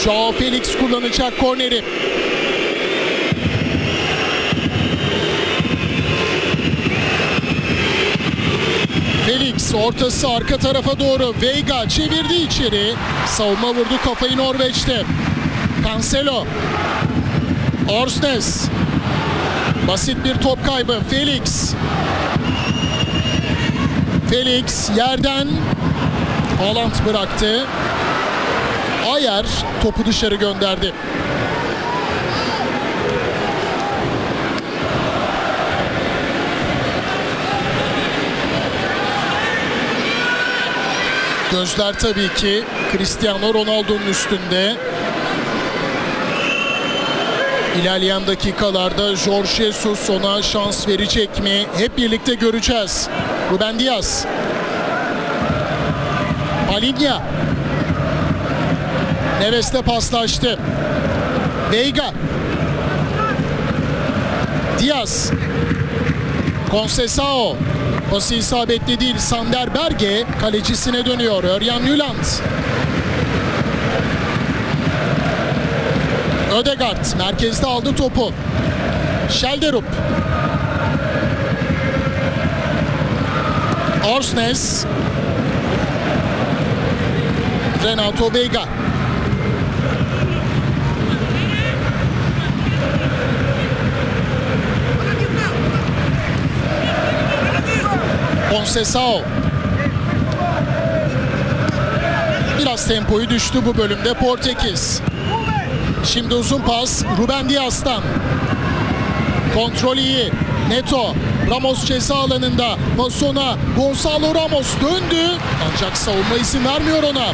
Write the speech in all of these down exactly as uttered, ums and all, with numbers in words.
Joao Felix kullanacak korneri. Felix ortası arka tarafa doğru. Veiga çevirdi içeri. Savunma vurdu kafayı Norveç'te. Cancelo. Orsnes. Basit bir top kaybı. Felix. Felix yerden Haaland bıraktı. Ayer topu dışarı gönderdi. Gözler tabii ki Cristiano Ronaldo'nun üstünde. İlerleyen dakikalarda Jorge Jesus ona şans verecek mi? Hep birlikte göreceğiz. Ruben Dias. Palinha. Neves'le paslaştı. Veiga. Dias. Conceição. Pası isabetli değil. Sander Berge kalecisine dönüyor. Örjan Nyland. Ødegaard merkezde aldı topu. Schelderup. Orsnes. Renato Veiga. Conceição. Biraz tempoyu düştü bu bölümde Portekiz. Şimdi uzun pas Ruben Dias'tan. Kontrol iyi. Neto. Ramos ceza alanında. Pasona. Gonzalo Ramos döndü. Ancak savunma izin vermiyor ona.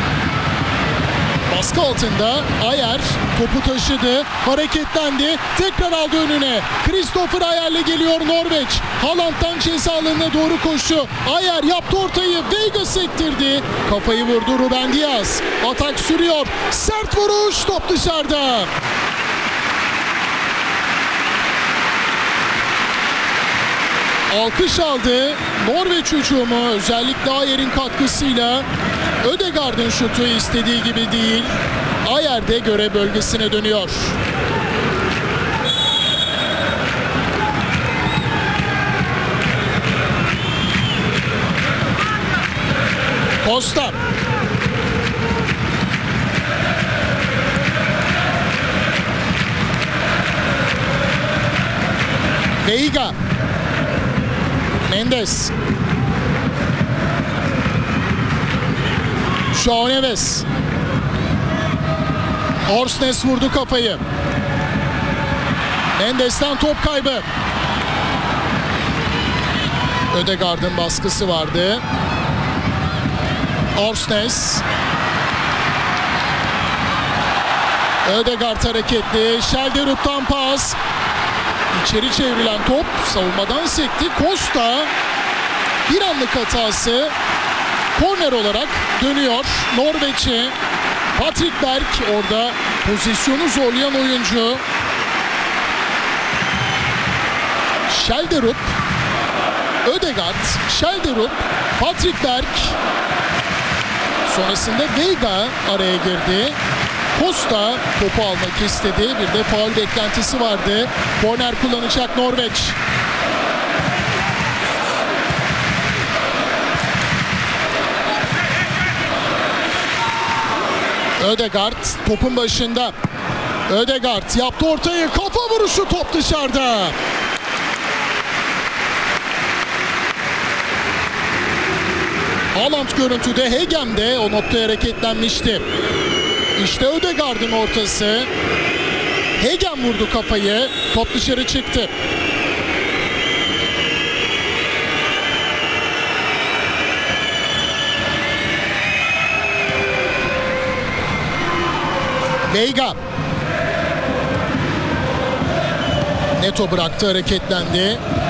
Baskı altında Ayer topu taşıdı. Hareketlendi. Tekrar aldı önüne. Christopher Ayer'le geliyor Norveç. Haaland'dan ceza alanına doğru koşu. Ayer yaptı ortayı. Veiga sektirdi. Kafayı vurdu Ruben Dias. Atak sürüyor. Sert vuruş. Top dışarıda. Alkış aldı. Norveç hücumu özellikle Ayer'in katkısıyla. Ødegaard'ın şutu istediği gibi değil. Ayer de görev bölgesine dönüyor. Costa. Veiga. Mendes. Joao Neves. Orsnes vurdu kafayı. Mendes'ten top kaybı. Ødegaard'ın baskısı vardı. Orsnes. Ødegaard hareketli. Schelderup'tan pas. İçeri çevrilen top savunmadan sekti. Costa bir anlık hatası. Korner olarak dönüyor Norveç'e. Patrick Berg orada pozisyonu zorlayan oyuncu. Schelderup. Ødegaard. Schelderup. Patrick Berg. Sonrasında Veiga araya girdi. Costa topu almak istedi. Bir de faul beklentisi vardı. Korner kullanacak Norveç. Ødegaard topun başında. Ødegaard yaptı ortayı. Kafa vuruşu, top dışarıda. Haaland görüntüde, Hegem de o noktaya hareketlenmişti. İşte Ødegaard'ın ortası. Hegem vurdu kafayı. Top dışarı çıktı. Veiga. Neto bıraktı, hareketlendi.